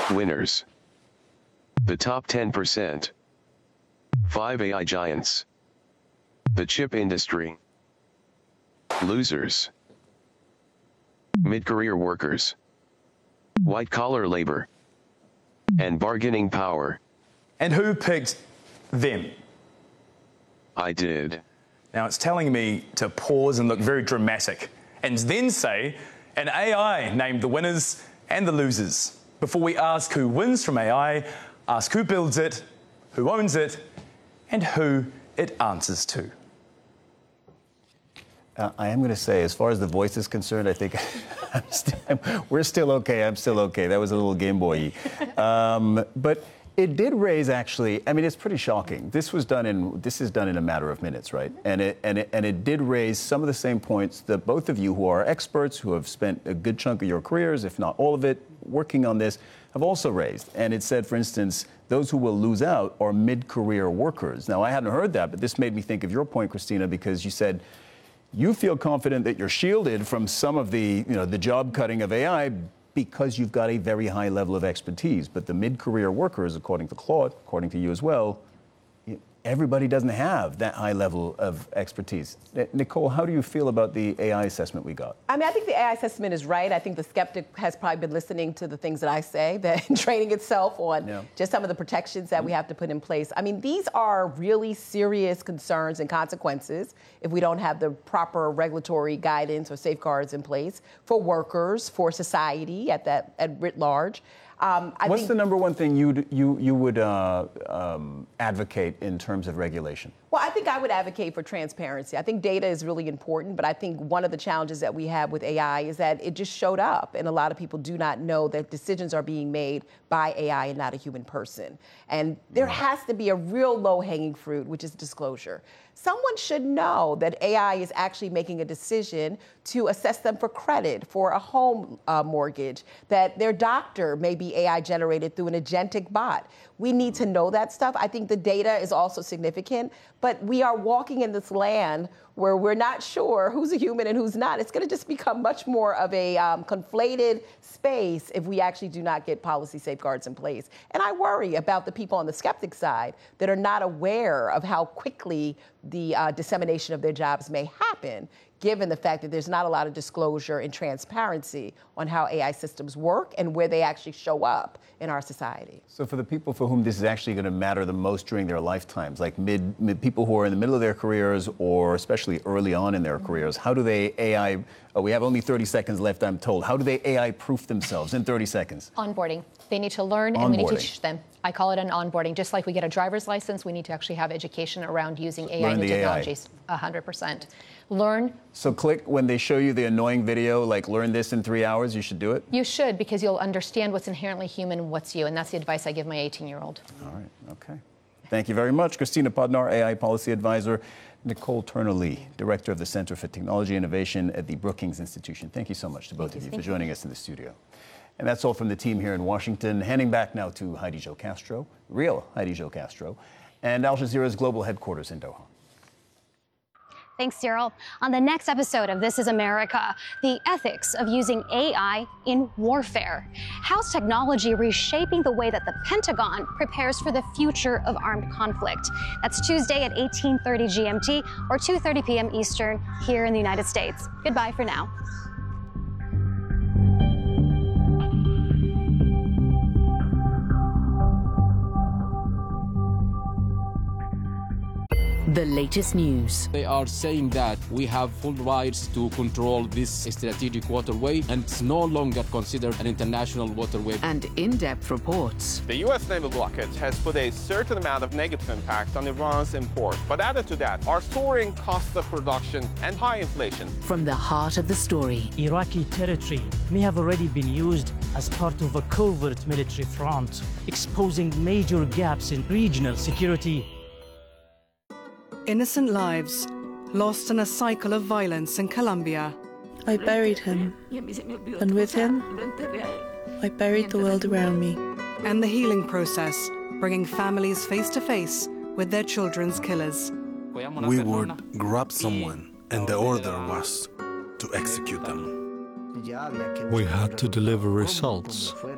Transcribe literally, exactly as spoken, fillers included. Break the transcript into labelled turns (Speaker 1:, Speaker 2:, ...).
Speaker 1: Winners. The top ten percent. five A I giants. The chip industry. Losers. Mid-career workers. White-collar labor. And bargaining power.
Speaker 2: And who picked them?
Speaker 1: I did.
Speaker 2: Now it's telling me to pause and look very dramatic and then say, an A I named the winners and the losers. Before we ask who wins from A I, ask who builds it, who owns it, and who it answers to.
Speaker 3: Uh, I am going to say, as far as the voice is concerned, I think I'm st we're still okay. I'm still okay. That was a little Game Boy-y. Um, but it did raise, actually, I mean, it's pretty shocking. This was done in, this is done in a matter of minutes, right? And it, and it, and it did raise some of the same points that both of you who are experts, who have spent a good chunk of your careers, if not all of it, working on this, have also raised. And it said, for instance, those who will lose out are mid-career workers. Now, I hadn't heard that, but this made me think of your point, Christina, because you said you feel confident that you're shielded from some of the, you know, the job cutting of A I because you've got a very high level of expertise. But the mid-career workers, according to Claude, according to you as well, everybody doesn't have that high level of expertise. Nicole, how do you feel about the A I assessment we got?
Speaker 4: I mean, I think the A I assessment is right. I think the skeptic has probably been listening to the things that I say, that training itself on yeah. just some of the protections that mm-hmm. we have to put in place. I mean, these are really serious concerns and consequences if we don't have the proper regulatory guidance or safeguards in place for workers, for society at that at writ large. Um, I
Speaker 3: What's
Speaker 4: think,
Speaker 3: the number one thing you'd, you you would uh, um, advocate in terms of regulation?
Speaker 4: Well, I think I would advocate for transparency. I think data is really important, but I think one of the challenges that we have with A I is that it just showed up, and a lot of people do not know that decisions are being made by A I and not a human person. And there has to be a real low-hanging fruit, which is disclosure. Someone should know that A I is actually making a decision to assess them for credit for a home uh, mortgage, that their doctor may be A I generated through an agentic bot. We need to know that stuff. I think the data is also significant, but we are walking in this land where we're not sure who's a human and who's not. It's going to just become much more of a um, conflated space if we actually do not get policy safeguards in place. And I worry about the people on the skeptic side that are not aware of how quickly the uh, dissemination of their jobs may happen, given the fact that there's not a lot of disclosure and transparency on how A I systems work and where they actually show up in our society.
Speaker 3: So for the people for whom this is actually going to matter the most during their lifetimes, like mid, mid people who are in the middle of their careers or especially early on in their mm-hmm. careers, how do they A I, oh, we have only thirty seconds left, I'm told. How do they A I proof themselves in thirty seconds?
Speaker 5: Onboarding. They need to learn and we need to teach them. I call it an onboarding. Just like we get a driver's license, we need to actually have education around using A I
Speaker 3: learn
Speaker 5: new
Speaker 3: the
Speaker 5: technologies. A hundred percent. Learn.
Speaker 3: So click when they show you the annoying video, like learn this in three hours, you should do it?
Speaker 5: You should, because you'll understand what's inherently human and what's you. And that's the advice I give my eighteen-year-old.
Speaker 3: All right, okay. Thank you very much. Christina Podnar, A I Policy Advisor. Nicole Turner-Lee, Director of the Center for Technology Innovation at the Brookings Institution. Thank you so much to both of you for joining us in the studio. And that's all from the team here in Washington. Handing back now to Heidi Jo Castro, real Heidi Jo Castro, and Al Jazeera's global headquarters in Doha.
Speaker 6: Thanks, Cyril. On the next episode of This is America, the ethics of using A I in warfare. How's technology reshaping the way that the Pentagon prepares for the future of armed conflict? That's Tuesday at eighteen thirty G M T or two thirty p m Eastern here in the United States. Goodbye for now.
Speaker 7: The latest news.
Speaker 8: They are saying that we have full rights to control this strategic waterway and it's no longer considered an international waterway.
Speaker 7: And in-depth reports.
Speaker 9: The U S naval blockade has put a certain amount of negative impact on Iran's import. But added to that are soaring costs of production and high inflation.
Speaker 7: From the heart of the story.
Speaker 10: Iraqi territory may have already been used as part of a covert military front, exposing major gaps in regional security.
Speaker 11: Innocent lives lost in a cycle of violence in Colombia.
Speaker 12: I buried him, and with him, I buried the world around me.
Speaker 11: And the healing process, bringing families face to face with their children's killers.
Speaker 13: We would grab someone, and the order was to execute them.
Speaker 14: We had to deliver results